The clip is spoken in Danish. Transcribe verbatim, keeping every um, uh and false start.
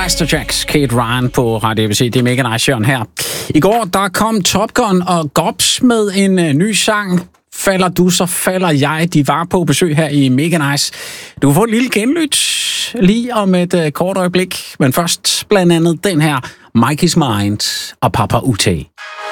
Meister Jacks, Kate Ryan på Radio A B C. Det er Mega Nice Jørgen her. I går, der kom Top Gun og Gobs med en uh, ny sang. Falder du, så falder jeg. De var på besøg her i Mega Nice. Du kan få et lille genlyt lige om et uh, kort øjeblik. Men først blandt andet den her, Mike is Mind og Papa Ute.